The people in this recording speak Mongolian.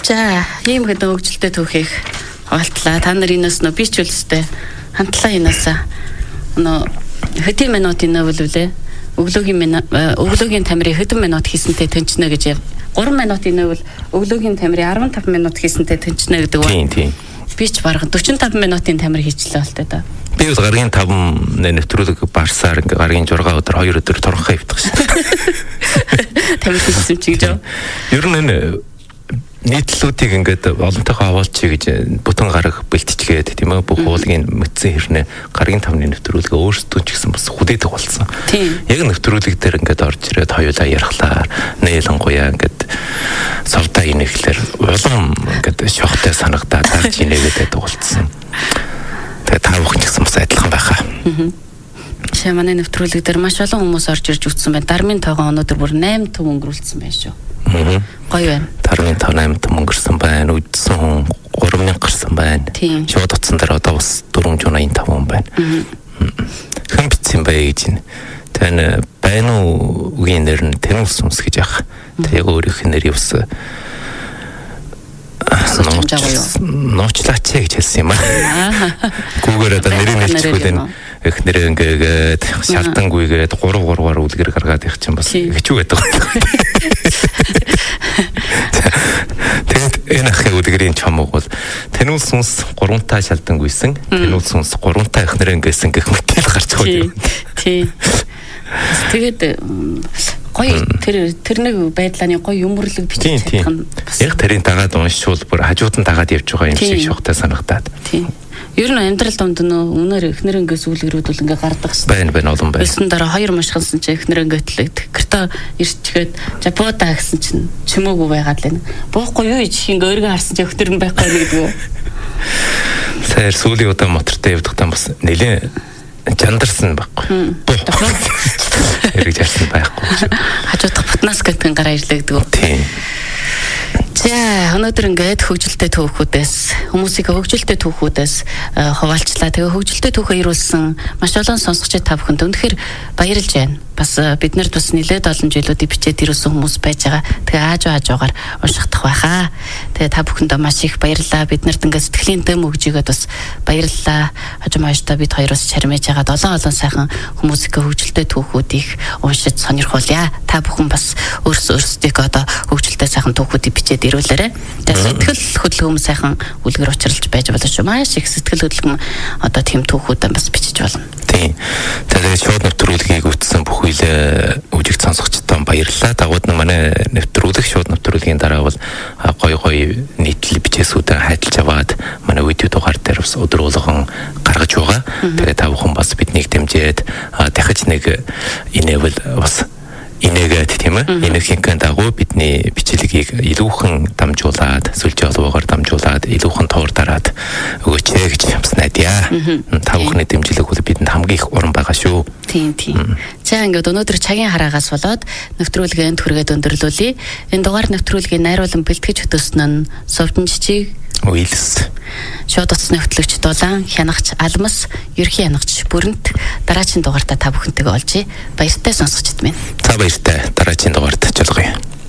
За, ийм гэдэг хөгжилтэй түүхийг хавaalтлаа. Та нар энэс нөө би ч үлстэй хамтлаа энэсаа хэдийн минутын нөвлөлээ. Өглөөгийн тамирын хэдэн минут хийсэнтэй тэнчнэ гэж 3 минутын нөвл өглөөгийн тамирын 15 минут хийсэнтэй тэнчнэ гэдэг ба. Тийм. Би ч бараг 45 минутын тамир хийчлээ болтой да. Би бол гаргийн 5 нэвтрүүлэг барсаар ингээ гаргийн 6 өдөр 2 өдөр торхоо хөвтөх шээ. Тамир хийсэн чи гэж. Ер нь энэ нийтлүүдийг ингээд олонтойгоо хаваалчих гэж бүтэн гараг бэлтчихгээд тийм ээ бүх уулын мэдсэн хэрнээ гаргийн 5-ны нэвтрүүлгээ өөрсдөө ч гэсэн бас хүдээдэг болсон. Яг нэвтрүүлэг дээр ингээд орж ирээд хоёулаа ярихлаар нээлангуяа ингээд совдаа инеглэр улам ингээд шохтой санагдаад дарж инегээд байдаг болсон. Тэгээ та бүхэн ч гэсэн бас адилхан байхаа. Шээ манай нэвтрүүлэг дээр маш олон хүмүүс орж ирж үтсэн байна. Дармын тоогоо өнөөдөр бүр 8 төв өнгөрүүлсэн байна шүү. Гоё байна. Тармын 8 төв өнгөрсөн байна. Үдсэн хүн 3000 гарсан байна. Шууд утсан дээр одоо бас 485 хүн байна. Хэн битсэн бай гэж байна. Тэн байна уу үгийн нэр нь Тэнүүлс сүнс гэж яах. Тэгээ өөрийнх нь нэр явс нуучлаач гэж хэлсэн юм аа. Гүүгээр одоо нэрийг нэлчихвэл энэ их нэр ингээд шалтангүйгээд 3-3-аар үлгэр гаргаад их чинь бас хэцүү байдаг. Тэгээд энэ ахыг үлгэрийн чамаг бол Тэнүүлс сүнс 3-таа шалтангүйсэн. Тэнүүлс сүнс 3-таа их нэр ингэсэн гэх мэтэл гарч хөөе. Тийм. Тэгээд гоё тэр нэг байдлааны гоё юмрлаг бичиж чадах нь бас яг тэрийн дагаад уншвал бүр хажууд нь дагаад явж байгаа юм шиг шохтой санагдаад. Тийм. Ер нь амьдрал донд нөө өнөр эхнэр ингээс үлгэрүүд бол ингээ гардаг шээ. Байна олон байна. Бисэн дараа 2 машхансан чи эхнэр ингээтлээ. Гэртээ ирчгээд жапода гэсэн чинь чимээгүй байгаад л байна. Боохгүй юу ич ингээ өргөн харсан чи эхнэр нь байхгүй гэдэг үү. Саяар сүүлийн удаа мотортой явдахдаа бас нэлээ жандарсан байхгүй. Эргэж харсан байхгүй. Хажуудах бутнаас гэдэг гараа ирлээ гэдэг үү. Тийм. За өнөөдөр ингээд хөгжилтэй түүхүүдээс хүмүүсийг хөгжилтэй түүхүүдээс хуваалцлаа. Тэгээ хөгжилтэй түүхээ ирүүлсэн маш олон сонсогчид та бүхэнд үнэхээр баярлж байна. Бас бид нарт бас нэлээд олон жилүүдийг бичээд ирүүлсэн хүмүүс байж байгаа. Тэгээ аажуугаар унших байхаа. Тэгээ та бүхэндээ маш их баярлалаа. Бид нарт ингээд сэтгэлийн дэм өгж игээд бас баярлалаа. Хажуумааштай бид хоёроос чармэж байгаа олон сайхан хүмүүсийн хөгжилтэй түүхүүдийг уншиж сонирхуулъя. Та бүхэн бас өөрсдөө одоо хөгжилтэй сайхан түүхүүдийг бичээд ирүүлээрэй. Тэгээд сэтгэл хөдлөм сайхан үлгэр учралж байж болно шүү. Маш их сэтгэл хөдлөм одоо тийм түүхүүдэн бас бичиж болно. Тийм. Тэгээд шууд нэвтрүүлгийг үтсэн бүх үеэ үжиг сонсогчдод баярлалаа. Дагууд нь манай нэвтрүүлэг шууд нэвтрүүлгийн дараа бол гоё нийтлэл бичээсүүдээ хайдалж аваад манай видео дугаар дээр бас өдөр болгон гаргаж байгаа. Тэгээд та бүхэн бас биднийг дэмжиж дахиж нэг инээвэл бас инээгээд тийм ээ энергийн дагуу бидний бичлэгийг илүүхэн дамжуулаад сүлжээ олгоор дамжуулаад илүүхэн туур дараад өгөөч гэж бас найдаа. Та бүхний дэмжлэг бол бидэнд хамгийн их уран байгаа шүү. Тийм. За ингээд өнөөдөр цагийн хараагаас болоод нэвтрүүлгээ энд хүргээд өндөрлүүлье. Энэ дугаар нэвтрүүлгийн найруулан бэлтгэж хөтөлсөн нь Совдон Жижиг Уйлс шууд утасны хөтлөгч Дулаан Хянагч Алмас ерхий хянагч Бүрэнт дараагийн дугаартаа та бүхэнтэйгээ олжээ. Баяртай сонсогчд минь. За баяртай дараагийн дугаарт ачаалгая.